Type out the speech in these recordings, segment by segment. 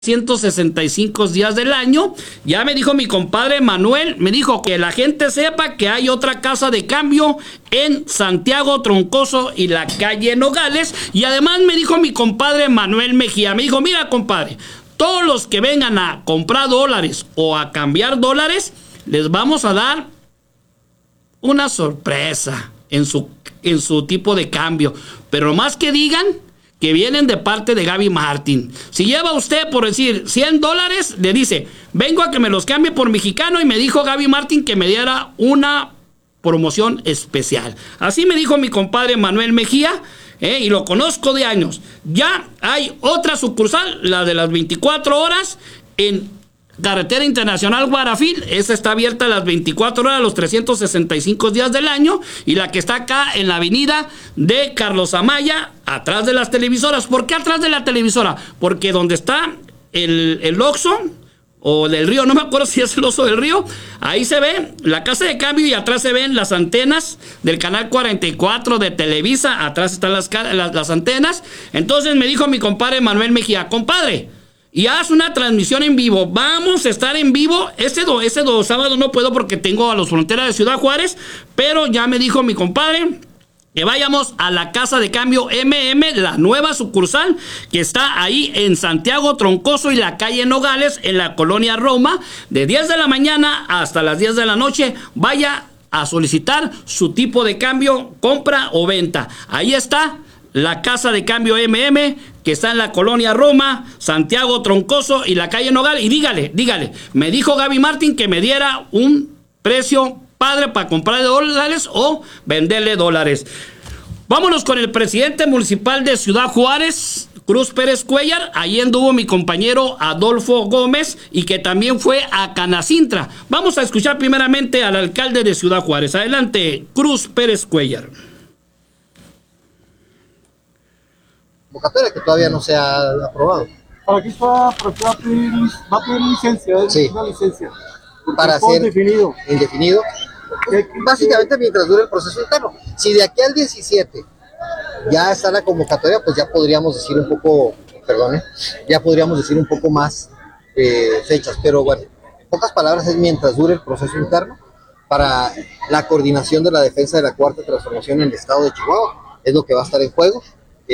365 días del año. Ya me dijo mi compadre Manuel, me dijo que la gente sepa que hay otra casa de cambio en Santiago Troncoso y la calle Nogales. Y además me dijo mi compadre Manuel Mejía, me dijo, mira compadre, todos los que vengan a comprar dólares o a cambiar dólares, les vamos a dar una sorpresa en su tipo de cambio. Pero más que digan que vienen de parte de Gaby Martín. Si lleva usted, por decir, $100, le dice, vengo a que me los cambie por mexicano, y me dijo Gaby Martín que me diera una promoción especial. Así me dijo mi compadre Manuel Mejía, y lo conozco de años. Ya hay otra sucursal, la de las 24 horas, en Carretera Internacional Guarafil. Esa está abierta a las 24 horas, los 365 días del año. Y la que está acá en la avenida de Carlos Amaya, atrás de las televisoras. ¿Por qué atrás de la televisora? Porque donde está el Oxxo o del Río, no me acuerdo si es el Oxxo del Río, ahí se ve la casa de cambio y atrás se ven las antenas del canal 44 de Televisa. Atrás están las antenas. Entonces me dijo mi compadre Manuel Mejía, compadre, y haz una transmisión en vivo. Vamos a estar en vivo. Ese sábado no puedo porque tengo a los Fronteras de Ciudad Juárez, pero ya me dijo mi compadre que vayamos a la casa de cambio MM, la nueva sucursal que está ahí en Santiago Troncoso y la calle Nogales, en la colonia Roma, de 10 de la mañana hasta las 10 de la noche. Vaya a solicitar su tipo de cambio, compra o venta. Ahí está la casa de cambio MM, que está en la colonia Roma, Santiago Troncoso y la calle Nogales. Y dígale, me dijo Gaby Martín que me diera un precio padre para comprar dólares o venderle dólares. Vámonos con el presidente municipal de Ciudad Juárez, Cruz Pérez Cuellar. Ahí anduvo mi compañero Adolfo Gómez, y que también fue a Canacintra. Vamos a escuchar primeramente al alcalde de Ciudad Juárez. Adelante, Cruz Pérez Cuellar. Convocatoria que todavía no se ha aprobado. ¿Para qué va a pedir licencia? Sí. Una licencia. Para ser indefinido. ¿Qué? Básicamente mientras dure el proceso interno. Si de aquí al 17 ya está la convocatoria, pues ya podríamos decir un poco, ya podríamos decir un poco más fechas. Pero bueno, en pocas palabras es mientras dure el proceso interno para la coordinación de la defensa de la Cuarta Transformación en el estado de Chihuahua. Es lo que va a estar en juego.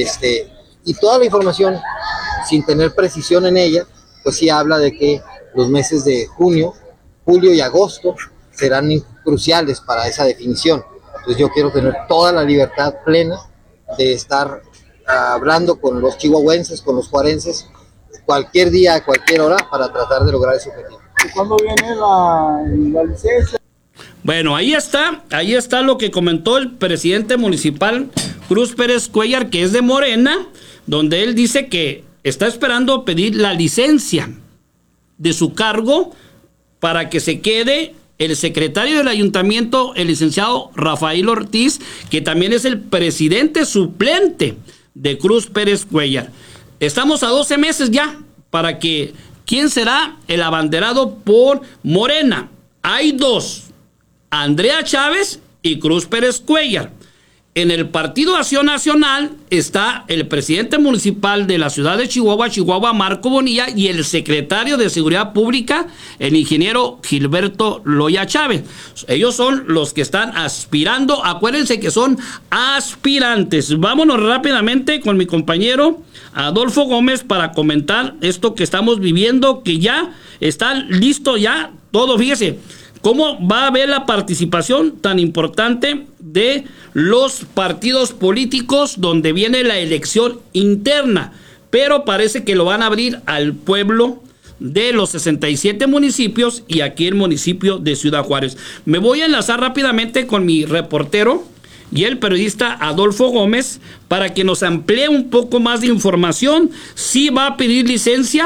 Y toda la información, sin tener precisión en ella, pues sí habla de que los meses de junio, julio y agosto serán cruciales para esa definición. Entonces yo quiero tener toda la libertad plena de estar hablando con los chihuahuenses, con los juarenses, cualquier día, a cualquier hora, para tratar de lograr ese objetivo. ¿Y cuándo viene la licencia? Bueno, ahí está lo que comentó el presidente municipal Cruz Pérez Cuellar, que es de Morena, donde él dice que está esperando pedir la licencia de su cargo para que se quede el secretario del ayuntamiento, el licenciado Rafael Ortiz, que también es el presidente suplente de Cruz Pérez Cuellar. Estamos a 12 meses ya para que quién será el abanderado por Morena. Hay dos, Andrea Chávez y Cruz Pérez Cuellar. En el Partido Acción Nacional está el presidente municipal de la ciudad de Chihuahua, Marco Bonilla, y el secretario de Seguridad Pública, el ingeniero Gilberto Loya Chávez. Ellos son los que están aspirando. Acuérdense que son aspirantes. Vámonos rápidamente con mi compañero Adolfo Gómez para comentar esto que estamos viviendo, que ya está listo ya todo. Fíjese cómo va a haber la participación tan importante de los partidos políticos, donde viene la elección interna, pero parece que lo van a abrir al pueblo de los 67 municipios y aquí el municipio de Ciudad Juárez. Me voy a enlazar rápidamente con mi reportero y el periodista Adolfo Gómez para que nos amplíe un poco más de información. Si va a pedir licencia,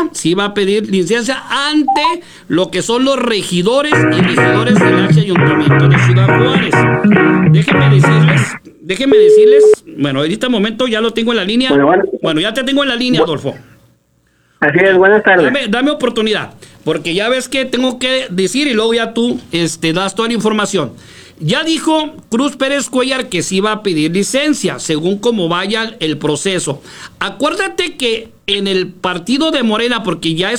ante lo que son los regidores y regidores del ayuntamiento de Ciudad Juárez. Déjenme decirles, bueno, en este momento ya lo tengo en la línea. Bueno, ya te tengo en la línea, Adolfo. Así es, buenas tardes. Dame oportunidad, porque ya ves que tengo que decir y luego ya tú das toda la información. Ya dijo Cruz Pérez Cuellar que sí va a pedir licencia, según cómo vaya el proceso. Acuérdate que en el partido de Morena, porque ya es